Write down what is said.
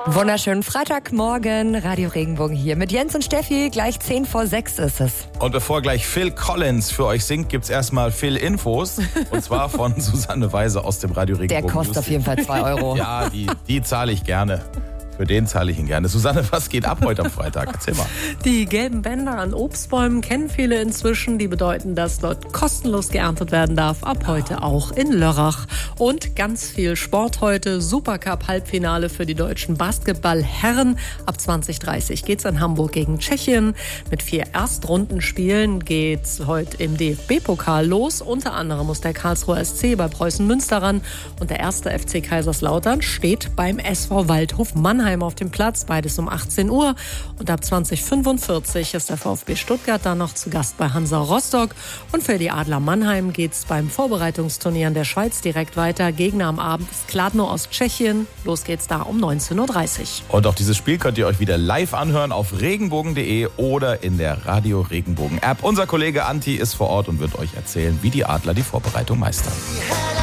Wunderschönen Freitagmorgen, Radio Regenbogen hier mit Jens und Steffi. Gleich 5:10 ist es. Und bevor gleich Phil Collins für euch singt, gibt's erstmal Phil-Infos. Und zwar von Susanne Weise aus dem Radio Regenbogen. Der kostet auf jeden Fall 2 Euro. Ja, die zahle ich gerne. Für den zahle ich ihn gerne. Susanne, was geht ab heute am Freitag? Erzähl mal. Die gelben Bänder an Obstbäumen kennen viele inzwischen. Die bedeuten, dass dort kostenlos geerntet werden darf. Ab heute auch in Lörrach. Und ganz viel Sport heute. Supercup-Halbfinale für die deutschen Basketballherren. Ab 20:30 geht's in Hamburg gegen Tschechien. Mit 4 Erstrundenspielen geht's heute im DFB-Pokal los. Unter anderem muss der Karlsruher SC bei Preußen Münster ran. Und der erste FC Kaiserslautern steht beim SV Waldhof Mannheim auf dem Platz, beides um 18 Uhr. Und ab 20:45 ist der VfB Stuttgart dann noch zu Gast bei Hansa Rostock. Und für die Adler Mannheim geht's beim Vorbereitungsturnier in der Schweiz direkt weiter. Gegner am Abend ist Kladno aus Tschechien. Los geht's da um 19:30 Uhr. Und auch dieses Spiel könnt ihr euch wieder live anhören auf regenbogen.de oder in der Radio Regenbogen App. Unser Kollege Anti ist vor Ort und wird euch erzählen, wie die Adler die Vorbereitung meistern.